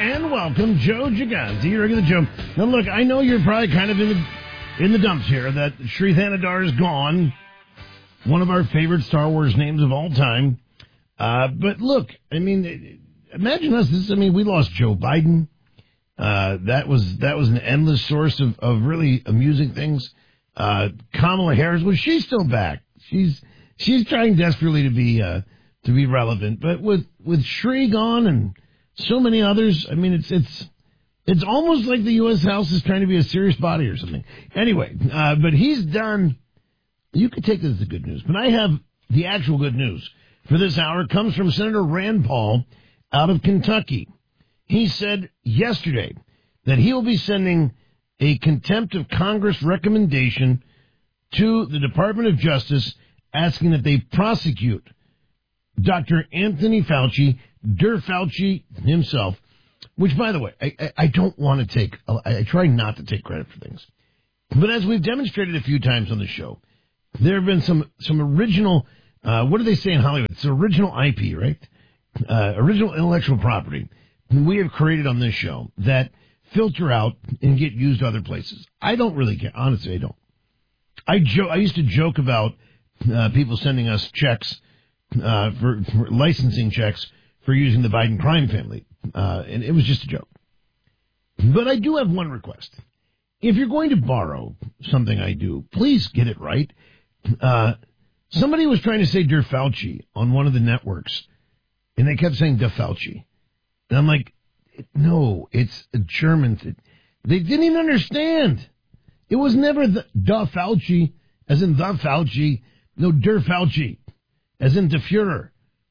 and welcome, Joe Gigante, your regular Joe. Now, look, I know you're probably kind of in the dumps here that Sri Thanadar is gone, one of our favorite Star Wars names of all time. But look, I mean, imagine us. We lost Joe Biden. That was an endless source of really amusing things. Kamala Harris, well, she's still back. She's trying desperately to be relevant, but with Sri gone and so many others, I mean, it's almost like the U.S. House is trying to be a serious body or something. Anyway, but he's done. You could take this as the good news, but I have the actual good news for this hour. It comes from Senator Rand Paul out of Kentucky. He said yesterday that he will be sending a contempt of Congress recommendation to the Department of Justice asking that they prosecute Dr. Anthony Fauci, Der Fauci himself, which, by the way, I don't want to I try not to take credit for things. But as we've demonstrated a few times on the show, there have been some original, what do they say in Hollywood? It's original IP, right? Original intellectual property we have created on this show that filter out and get used other places. I don't really care. Honestly, I don't. I used to joke about people sending us checks for licensing checks for using the Biden crime family. And it was just a joke. But I do have one request. If you're going to borrow something I do, please get it right. Somebody was trying to say Der Fauci on one of the networks, and they kept saying Der Fauci. And I'm like, no, it's a German thing. They didn't even understand. It was never the Fauci, as in the Fauci. No, Der Fauci, as in the Fuhrer.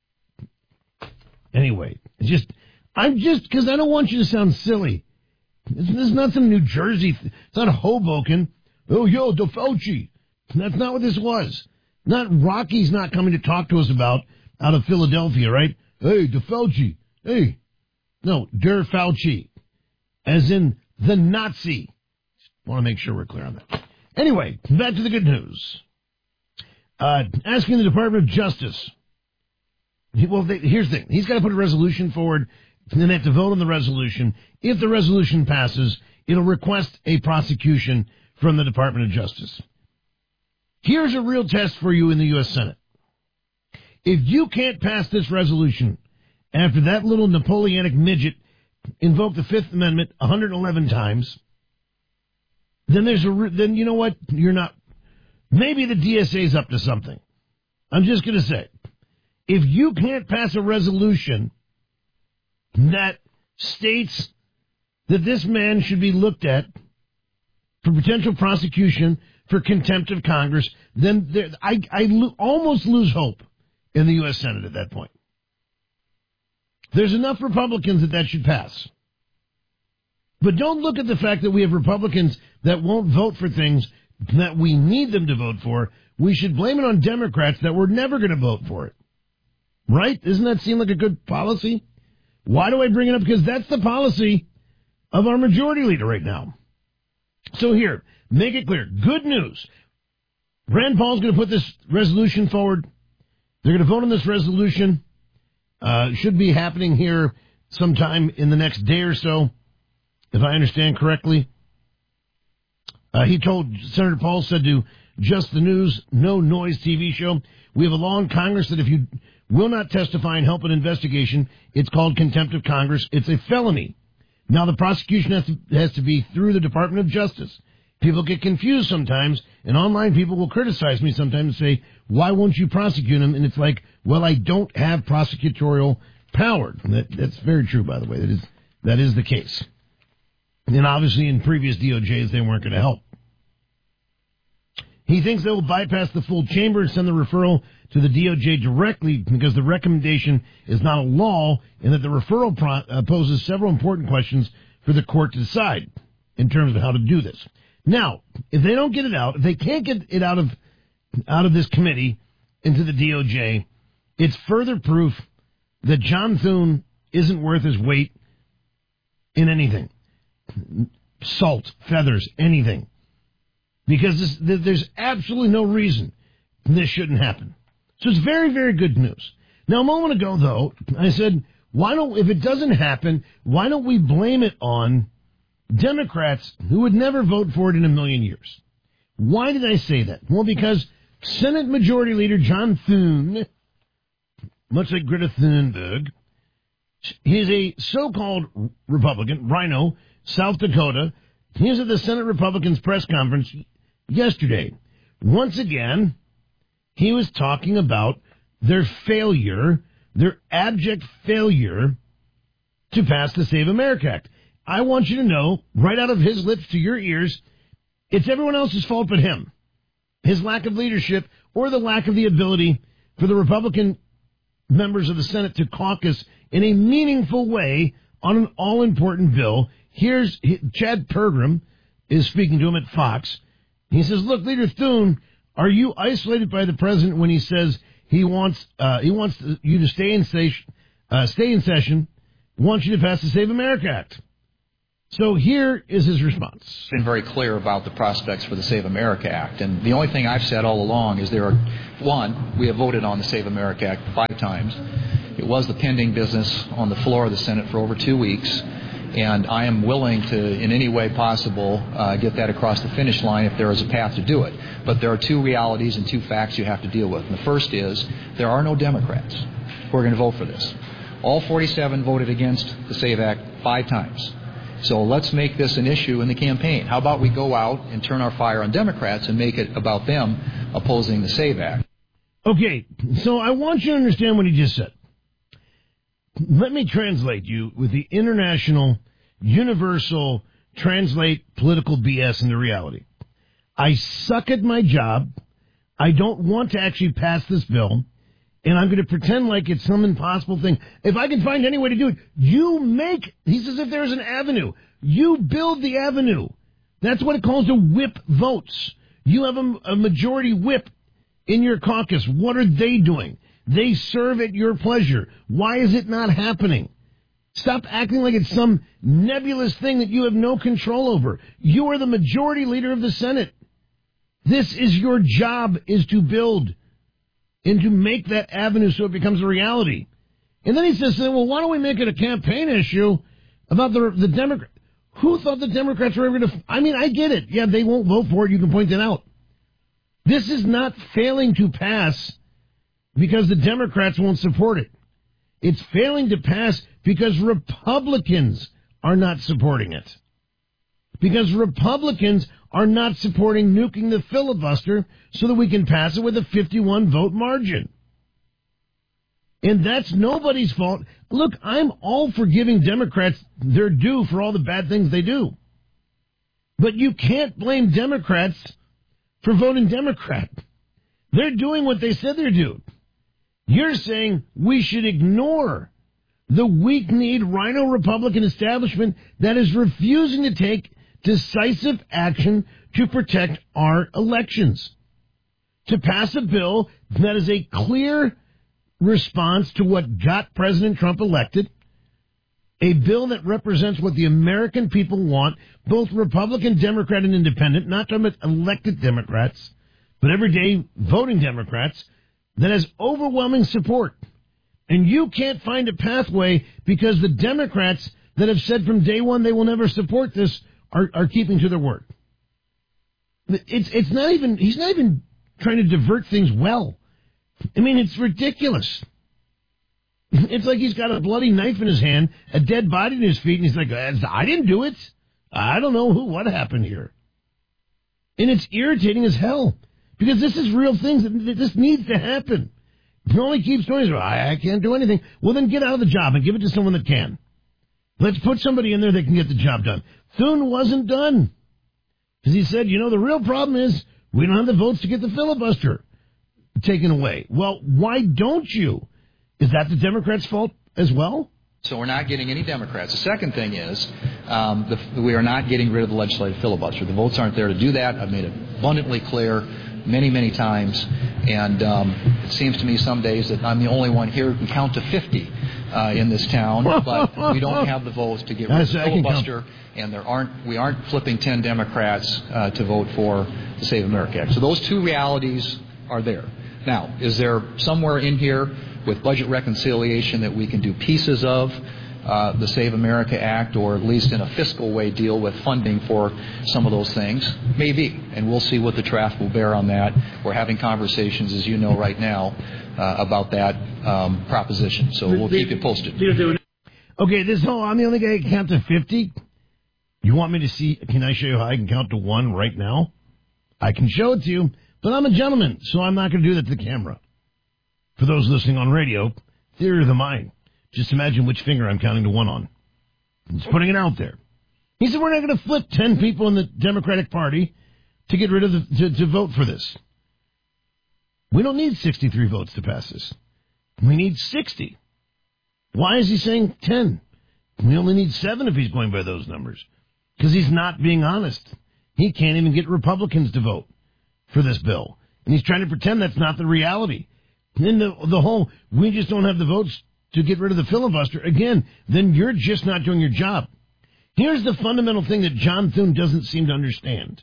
Anyway, because I don't want you to sound silly. This is not some New Jersey. It's not Hoboken. Oh, yo, Der Fauci. That's not what this was. Not Rocky's not coming to talk to us about out of Philadelphia, right? Hey, Der Fauci. Hey. No, Der Fauci, as in the Nazi. Want to make sure we're clear on that. Anyway, back to the good news. Asking the Department of Justice. Here's the thing. He's got to put a resolution forward, and then they have to vote on the resolution. If the resolution passes, it'll request a prosecution from the Department of Justice. Here's a real test for you in the U.S. Senate. If you can't pass this resolution after that little Napoleonic midget invoked the Fifth Amendment 111 times, then then you know what? You're not. Maybe the DSA's up to something. I'm just going to say, if you can't pass a resolution that states that this man should be looked at for potential prosecution for contempt of Congress, then I almost lose hope in the U.S. Senate at that point. There's enough Republicans that should pass. But don't look at the fact that we have Republicans that won't vote for things that we need them to vote for. We should blame it on Democrats that we're never going to vote for it. Right? Doesn't that seem like a good policy? Why do I bring it up? Because that's the policy of our majority leader right now. So here, make it clear. Good news. Rand Paul's going to put this resolution forward. They're going to vote on this resolution. Should be happening here sometime in the next day or so, if I understand correctly. Senator Paul said to Just the News, No Noise TV show, we have a law in Congress that if you will not testify and help an investigation, it's called contempt of Congress. It's a felony. Now, the prosecution has to be through the Department of Justice. People get confused sometimes, and online people will criticize me sometimes and say, why won't you prosecute him? And it's like, well, I don't have prosecutorial power. That's very true, by the way. That is the case. And obviously in previous DOJs, they weren't going to help. He thinks they will bypass the full chamber and send the referral to the DOJ directly because the recommendation is not a law and that the referral poses several important questions for the court to decide in terms of how to do this. Now, if they don't get it out, if they can't get it out of this committee into the DOJ, it's further proof that John Thune isn't worth his weight in anything. Salt, feathers, anything. Because there's absolutely no reason this shouldn't happen. So it's very, very good news. Now, a moment ago, though, I said, if it doesn't happen, why don't we blame it on Democrats who would never vote for it in a million years? Why did I say that? Well, because Senate Majority Leader John Thune, much like Greta Thunberg, he's a so-called Republican, Rhino, South Dakota. He was at the Senate Republicans press conference yesterday. Once again, he was talking about their failure, their abject failure to pass the Save America Act. I want you to know, right out of his lips to your ears, it's everyone else's fault but him. His lack of leadership or the lack of the ability for the Republican members of the Senate to caucus in a meaningful way on an all-important bill. Here's Chad Pergram is speaking to him at Fox. He says, look, Leader Thune, are you isolated by the president when he says he wants you to stay in session, wants you to pass the Save America Act? So here is his response. Been very clear about the prospects for the Save America Act, and the only thing I've said all along is we have voted on the Save America Act 5 times. It was the pending business on the floor of the Senate for over 2 weeks, and I am willing to, in any way possible, get that across the finish line if there is a path to do it. But there are 2 realities and 2 facts you have to deal with. And the first is there are no Democrats who are going to vote for this. All 47 voted against the SAVE Act 5 times. So let's make this an issue in the campaign. How about we go out and turn our fire on Democrats and make it about them opposing the SAVE Act? Okay, so I want you to understand what he just said. Let me translate you with the international, universal, translate political BS into reality. I suck at my job. I don't want to actually pass this bill. And I'm going to pretend like it's some impossible thing. If I can find any way to do it, he says if there's an avenue, you build the avenue. That's what it calls to whip votes. You have a majority whip in your caucus. What are they doing? They serve at your pleasure. Why is it not happening? Stop acting like it's some nebulous thing that you have no control over. You are the majority leader of the Senate. This is your job, is to build and to make that avenue so it becomes a reality. And then he says, well, why don't we make it a campaign issue about the Democrats? Who thought the Democrats were ever going to... I mean, I get it. Yeah, they won't vote for it. You can point that out. This is not failing to pass because the Democrats won't support it. It's failing to pass because Republicans are not supporting it. Because Republicans are not supporting nuking the filibuster so that we can pass it with a 51-vote margin. And that's nobody's fault. Look, I'm all for giving Democrats their due for all the bad things they do. But you can't blame Democrats for voting Democrat. They're doing what they said they're doing. You're saying we should ignore the weak-kneed Rhino Republican establishment that is refusing to take decisive action to protect our elections. To pass a bill that is a clear response to what got President Trump elected, a bill that represents what the American people want, both Republican, Democrat, and Independent, not talking about elected Democrats, but everyday voting Democrats, that has overwhelming support. And you can't find a pathway because the Democrats that have said from day one they will never support this are keeping to their word. It's not even, he's not even trying to divert things well. I mean, it's ridiculous. It's like he's got a bloody knife in his hand, a dead body in his feet, and he's like, I didn't do it. I don't know what happened here. And it's irritating as hell because this is real things. This needs to happen. If he only keeps doing it, I can't do anything. Well, then get out of the job and give it to someone that can. Let's put somebody in there that can get the job done. Thune wasn't done. Because he said, the real problem is we don't have the votes to get the filibuster taken away. Well, why don't you? Is that the Democrats' fault as well? So we're not getting any Democrats. The second thing is we are not getting rid of the legislative filibuster. The votes aren't there to do that. I've made it abundantly clear many, many times. And it seems to me some days that I'm the only one here who can count to 50 in this town. But we don't have the votes to get rid of the filibuster. And we aren't flipping 10 Democrats to vote for the Save America Act. So those 2 realities are there. Now, is there somewhere in here with budget reconciliation that we can do pieces of the Save America Act, or at least in a fiscal way deal with funding for some of those things? Maybe, and we'll see what the draft will bear on that. We're having conversations, as you know, right now about that proposition, so we'll keep you posted. Okay, this whole I'm the only guy who can count to 50. You want me to see, can I show you how I can count to 1 right now? I can show it to you, but I'm a gentleman, so I'm not going to do that to the camera. For those listening on radio, theory of the mind. Just imagine which finger I'm counting to 1 on. I'm just putting it out there. He said we're not going to flip 10 people in the Democratic Party to get rid of to vote for this. We don't need 63 votes to pass this. We need 60. Why is he saying 10? We only need 7 if he's going by those numbers. Because he's not being honest. He can't even get Republicans to vote for this bill. And he's trying to pretend that's not the reality. And then the whole, we just don't have the votes to get rid of the filibuster, again, then you're just not doing your job. Here's the fundamental thing that John Thune doesn't seem to understand.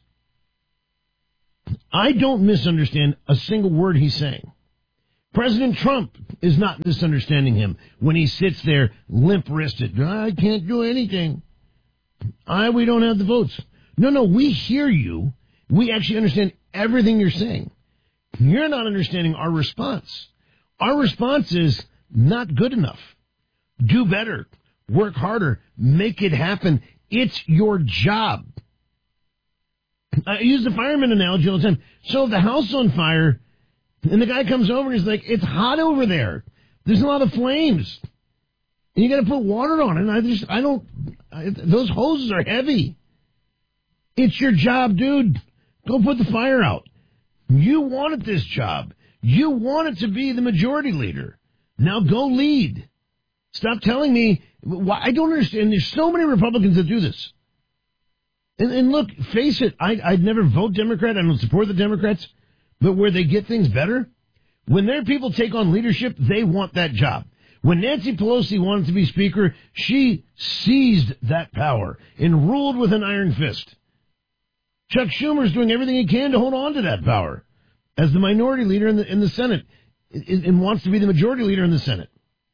I don't misunderstand a single word he's saying. President Trump is not misunderstanding him when he sits there limp-wristed. I can't do anything. We don't have the votes. No, we hear you. We actually understand everything you're saying. You're not understanding our response. Our response is not good enough. Do better. Work harder. Make it happen. It's your job. I use the fireman analogy all the time. So if the house is on fire, and the guy comes over and he's like, it's hot over there. There's a lot of flames. And you got to put water on it. Those hoses are heavy. It's your job, dude. Go put the fire out. You wanted this job. You wanted to be the majority leader. Now go lead. Stop telling me why. I don't understand. There's so many Republicans that do this. And look, face it, I'd never vote Democrat. I don't support the Democrats. But where they get things better, when their people take on leadership, they want that job. When Nancy Pelosi wanted to be Speaker, she seized that power and ruled with an iron fist. Chuck Schumer's doing everything he can to hold on to that power as the minority leader in the Senate and wants to be the majority leader in the Senate.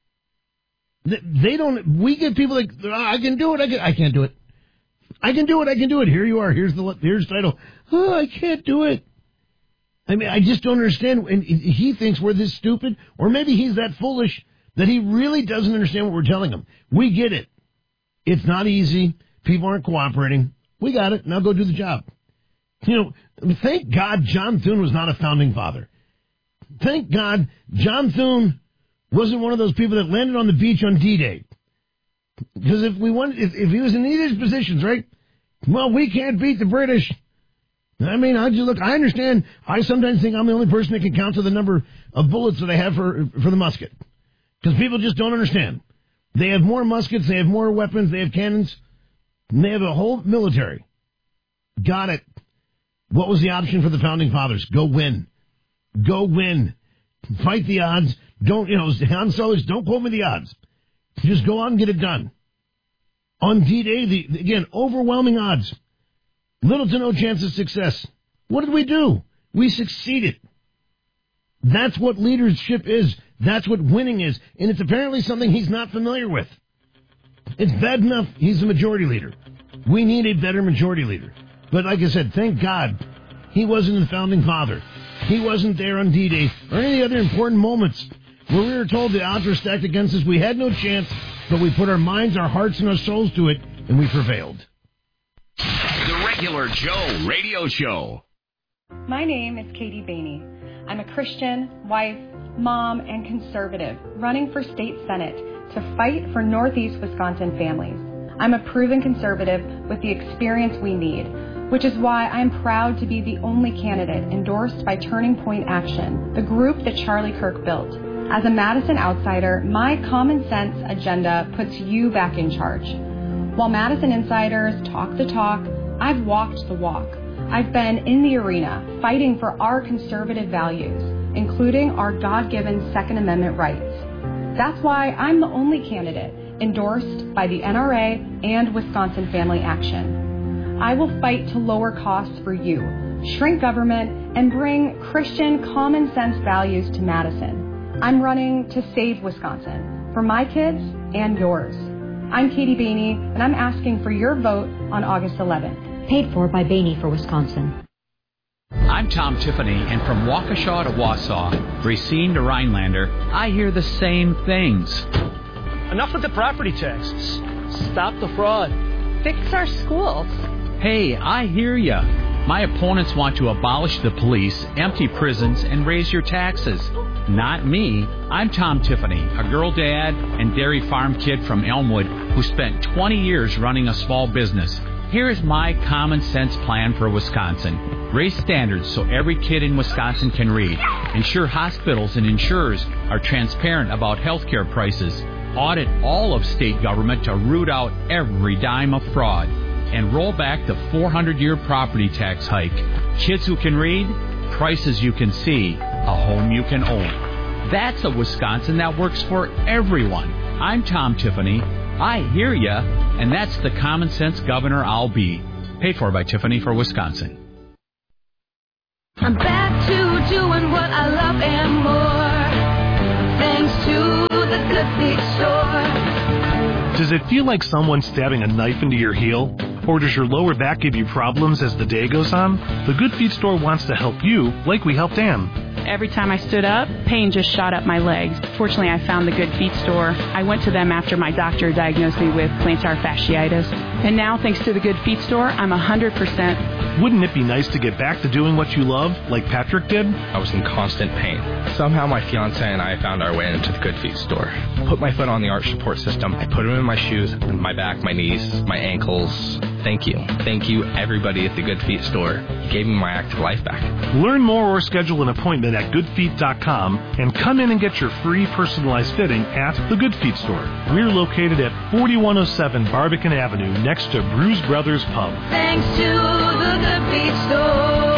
They don't. We get people like, I can do it. I can't do it. I can do it. Here you are. Here's the title. Oh, I can't do it. I mean, I just don't understand. And he thinks we're this stupid, or maybe he's that foolish that he really doesn't understand what we're telling him. We get it. It's not easy. People aren't cooperating. We got it. Now go do the job. You know, thank God John Thune was not a founding father. Thank God John Thune wasn't one of those people that landed on the beach on D-Day. Because if he was in either of his positions, right? Well, we can't beat the British. I mean, I understand. I sometimes think I'm the only person that can count to the number of bullets that I have for the musket. Because people just don't understand. They have more muskets, they have more weapons, they have cannons, and they have a whole military. Got it. What was the option for the founding fathers? Go win. Go win. Fight the odds. Han Solo's, don't quote me the odds. Just go out and get it done. On D-Day, again, overwhelming odds. Little to no chance of success. What did we do? We succeeded. That's what leadership is. That's what winning is. And it's apparently something he's not familiar with. It's bad enough he's a majority leader. We need a better majority leader. But like I said, thank God he wasn't the founding father. He wasn't there on D-Day or any of the other important moments where we were told the odds were stacked against us. We had no chance, but we put our minds, our hearts, and our souls to it, and we prevailed. The Regular Joe Radio Show. My name is Katie Bainey. I'm a Christian, wife, mom, and conservative running for state senate to fight for Northeast Wisconsin families. I'm a proven conservative with the experience we need, which is why I'm proud to be the only candidate endorsed by Turning Point Action, the group that Charlie Kirk built. As a Madison outsider, my common sense agenda puts you back in charge. While Madison insiders talk the talk, I've walked the walk. I've been in the arena fighting for our conservative values, including our God-given Second Amendment rights. That's why I'm the only candidate endorsed by the NRA and Wisconsin Family Action. I will fight to lower costs for you, shrink government, and bring Christian common sense values to Madison. I'm running to save Wisconsin for my kids and yours. I'm Katie Bainey, and I'm asking for your vote on August 11th. Paid for by Bainey for Wisconsin. I'm Tom Tiffany, and from Waukesha to Wausau, Racine to Rhinelander, I hear the same things. Enough with the property taxes. Stop the fraud. Fix our schools. Hey, I hear ya. My opponents want to abolish the police, empty prisons, and raise your taxes. Not me. I'm Tom Tiffany, a girl dad and dairy farm kid from Elmwood who spent 20 years running a small business. Here's my common sense plan for Wisconsin. Raise standards so every kid in Wisconsin can read. Ensure hospitals and insurers are transparent about healthcare prices. Audit all of state government to root out every dime of fraud. And roll back the 400-year property tax hike. Kids who can read, prices you can see, a home you can own. That's a Wisconsin that works for everyone. I'm Tom Tiffany. I hear ya, and that's the common sense governor I'll be. Paid for by Tiffany for Wisconsin. I'm back to doing what I love and more, thanks to the Good Feet Store. Does it feel like someone's stabbing a knife into your heel? Or does your lower back give you problems as the day goes on? The Good Feet Store wants to help you like we helped Ann. Every time I stood up, pain just shot up my legs. Fortunately, I found the Good Feet Store. I went to them after my doctor diagnosed me with plantar fasciitis. And now, thanks to the Good Feet Store, I'm 100%. Wouldn't it be nice to get back to doing what you love, like Patrick did? I was in constant pain. Somehow my fiancé and I found our way into the Good Feet Store. Put my foot on the arch support system. I put them in my shoes, my back, my knees, my ankles. Thank you. Thank you, everybody at the Good Feet Store. You gave me my active life back. Learn more or schedule an appointment at goodfeet.com and come in and get your free personalized fitting at the Good Feet Store. We're located at 4107 Barbican Avenue next to Bruise Brothers Pub. Thanks to the Good Feet Store.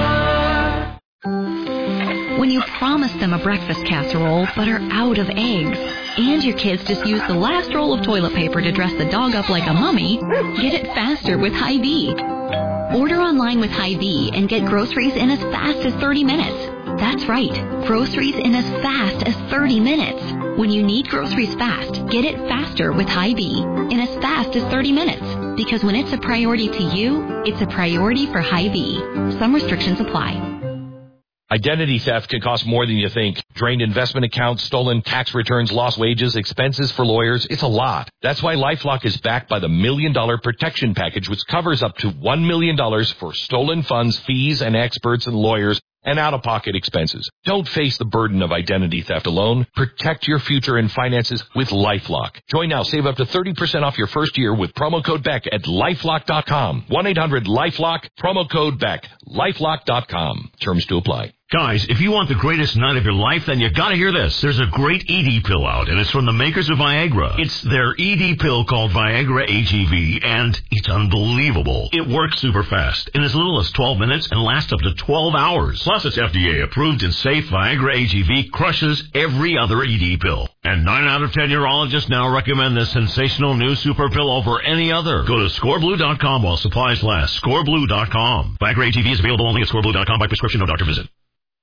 When you promise them a breakfast casserole but are out of eggs, and your kids just use the last roll of toilet paper to dress the dog up like a mummy, get it faster with Hy-Vee. Order online with Hy-Vee and get groceries in as fast as 30 minutes. That's right, groceries in as fast as 30 minutes. When you need groceries fast, get it faster with Hy-Vee in as fast as 30 minutes. Because when it's a priority to you, it's a priority for Hy-Vee. Some restrictions apply. Identity theft can cost more than you think. Drained investment accounts, stolen tax returns, lost wages, expenses for lawyers. It's a lot. That's why LifeLock is backed by the $1 Million Protection Package, which covers up to $1 million for stolen funds, fees, and experts and lawyers and out-of-pocket expenses. Don't face the burden of identity theft alone. Protect your future and finances with LifeLock. Join now. Save up to 30% off your first year with promo code BECK at LifeLock.com. 1-800-LifeLock, promo code BECK. LifeLock.com. Terms to apply. Guys, if you want the greatest night of your life, then you gotta hear this. There's a great ED pill out, and it's from the makers of Viagra. It's their ED pill called Viagra AGV, and it's unbelievable. It works super fast, in as little as 12 minutes, and lasts up to 12 hours. Plus, it's FDA approved and safe. Viagra AGV crushes every other ED pill. And 9 out of 10 urologists now recommend this sensational new super pill over any other. Go to scoreblue.com while supplies last. Scoreblue.com. Viagra AGV is available only at scoreblue.com by prescription, no doctor visit.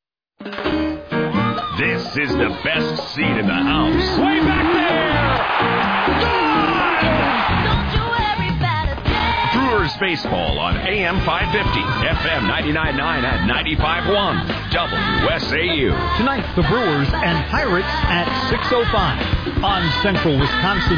This is the best seat in the house. Way back there! Brewers baseball on AM 550, FM 99.9 and 95.1, WSAU. Tonight, the Brewers and Pirates at 6:05 on Central Wisconsin